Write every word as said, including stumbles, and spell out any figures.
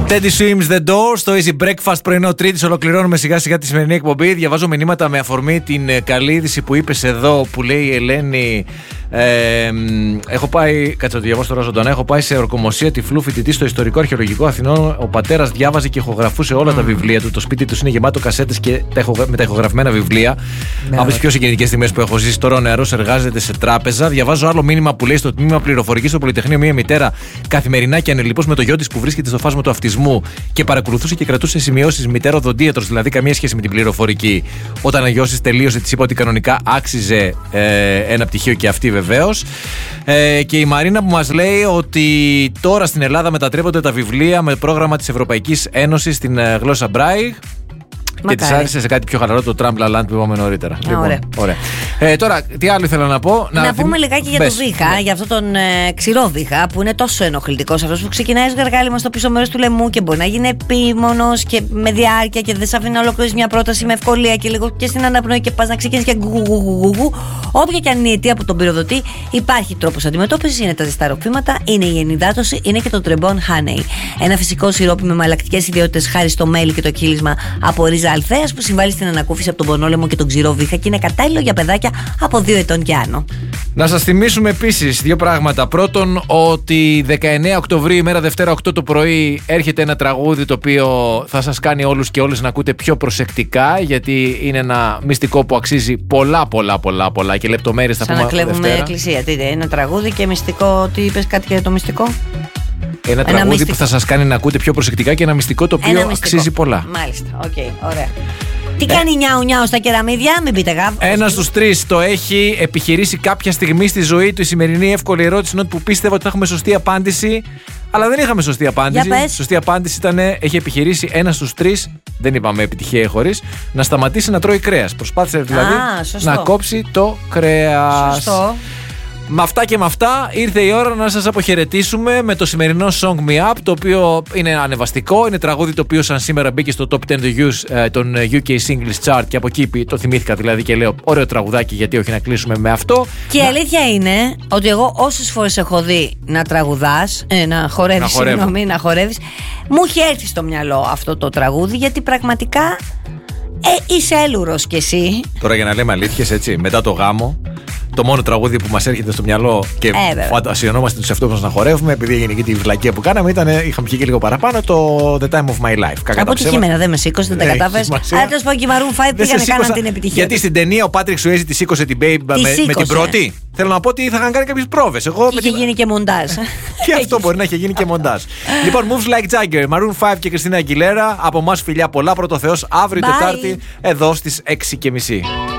Teddy Swims The Doors, στο Easy Breakfast πρωινό Τρίτης. Ολοκληρώνουμε σιγά σιγά τη σημερινή εκπομπή. Διαβάζω μηνύματα με αφορμή την καλή είδηση που είπες εδώ, που λέει η Ελένη. Ε, έχω πάει, κάτσε να το διαβάσω τώρα ζωντανά. Έχω πάει σε ορκομοσία τυφλού φοιτητή στο Ιστορικό Αρχαιολογικό Αθηνών. Ο πατέρας διάβαζε και ηχογραφούσε όλα mm. τα βιβλία του. Το σπίτι του είναι γεμάτο κασέτες και τα ηχογρα... με τα ηχογραφημένα βιβλία. Ναι, από τις πιο συγκινητικές στιγμές που έχω ζήσει. Τώρα ο νεαρός εργάζεται σε τράπεζα. Διαβάζω άλλο μήνυμα που λέει στο τμήμα πληροφορικής στο Πολυτεχνείο μια μητέρα καθημερινά και ανελειπώς με το γιο της που βρίσκεται στο φάσμα του αυτισμού και παρακολουθούσε και κρατούσε σημειώσεις μητέρα οδοντίατρος, δηλαδή καμία σχέση με την πληροφορική. Όταν ο γιος της τελείωσε, της είπα ότι κανονικά άξιζε ε, ένα πτυχίο και αυτή βεβαίως. Ε, και η Μαρίνα που μας λέει ότι τώρα στην Ελλάδα μετατρέπονται τα βιβλία με πρόγραμμα της Ευρωπαϊκής Ένωσης στην ε, γλώσσα Μπράι. Και της άρεσε σε κάτι πιο χαλαρό το Trampla Land που είπαμε νωρίτερα. Α, λοιπόν, ωραία. ωραία. Ε, τώρα, τι άλλο ήθελα να πω. Να, να πούμε θυμ... λιγάκι για Μπες. το βήχα, ναι. Για αυτόν τον ε, ξηρό βήχα που είναι τόσο ενοχλητικός. Αυτός που ξεκινάει ως γαργάλιμα στο πίσω μέρος του λαιμού και μπορεί να γίνει επίμονος και με διάρκεια και δεν σε αφήνει να ολοκληρώσεις μια πρόταση με ευκολία και λίγο και στην αναπνοή και πας να ξεκινήσεις και γκουγουγουγουγου. Όποια και αν είναι η αιτία που τον πυροδοτεί, υπάρχει τρόπος αντιμετώπισης. Είναι τα ζεστά ροφήματα, είναι η ενυδάτωση, είναι και το Trebon Honey. Ένα φυσικό σιρόπι με μαλακτικές ιδιότητες χάρη στο μέλι και το κύλισμα από ρίζα αλθέας που συμβάλλει στην ανακούφιση από τον πονόλαιμο και τον ξηρό βήχα και είναι κατάλληλο για παιδάκια από δύο ετών και άνω. Να σας θυμίσουμε επίσης δύο πράγματα. Πρώτον, ότι δεκαεννέα Οκτωβρίου, ημέρα Δευτέρα οκτώ το πρωί, έρχεται ένα τραγούδι το οποίο θα σας κάνει όλους και όλες να ακούτε πιο προσεκτικά, γιατί είναι ένα μυστικό που αξίζει πολλά πολλά πολλά πολλά και λεπτομέρειες θα πούμε Δευτέρα. Σαν να κλέβουμε εκκλησία. Τι είναι, ένα τραγούδι και μυστικό. Τι είπες, κάτι για το μυστικό? Ένα, ένα τραγούδι μυστικό που θα σας κάνει να ακούτε πιο προσεκτικά και ένα μυστικό το οποίο ένα αξίζει πολλά. Μάλιστα, οκ, okay, ωραία. Τι κάνει νιάου νιάου στα κεραμίδια, μην πείτε γάβο. Ένας στους τρεις το έχει επιχειρήσει κάποια στιγμή στη ζωή του. Η σημερινή εύκολη ερώτηση είναι ότι που πίστευα ότι θα έχουμε σωστή απάντηση, αλλά δεν είχαμε σωστή απάντηση. Σωστή απάντηση ήταν, έχει επιχειρήσει ένας στους τρεις, δεν είπαμε επιτυχία ή χωρίς, να σταματήσει να τρώει κρέας. Προσπάθησε δηλαδή Α, να κόψει το κρέας. Σωστό. Με αυτά και με αυτά ήρθε η ώρα να σας αποχαιρετήσουμε με το σημερινό Song Me Up, το οποίο είναι ανεβαστικό, είναι τραγούδι το οποίο σαν σήμερα μπήκε στο Top δέκα των γιου κέι Singles Chart και από εκεί το θυμήθηκα δηλαδή και λέω ωραίο τραγουδάκι, γιατί όχι να κλείσουμε με αυτό. Και η να... αλήθεια είναι ότι εγώ όσες φορές έχω δει να τραγουδάς, ε, να χορεύεις, να συγγνώμη, να χορεύεις, μου έχει έρθει στο μυαλό αυτό το τραγούδι, γιατί πραγματικά ε, είσαι έλουρος κι εσύ. Τώρα για να λέμε αλήθειες, έτσι, μετά το γάμο, το μόνο τραγούδι που μας έρχεται στο μυαλό και ε, φαντασιωνόμαστε τους εαυτούς μας να χορεύουμε, επειδή έγινε και τη βλακεία που κάναμε, ήταν, είχαμε πιει και λίγο παραπάνω, το The Time of My Life. Κακά αποτυχημένα, δεν με σήκωσε, δεν τα κατάφερες. Αλλά τέλος πάντων και η Maroon πέντε πήγανε, κάναν την επιτυχία. Γιατί στην ταινία ο Patrick Swayze τη σήκωσε την Babe με, με την πρώτη. Θέλω να πω ότι θα είχαν κάνει κάποιες πρόβες. Εγώ είχε γίνει και μοντάζ. Και αυτό μπορεί να είχε γίνει και μοντάζ. Λοιπόν, Moves Like Jagger, Maroon πέντε και Christina Aguilera. Από εμάς φιλιά πολλά, πρώτο Θεός, αύριο Τετάρτη, εδώ στις έξι και μισή.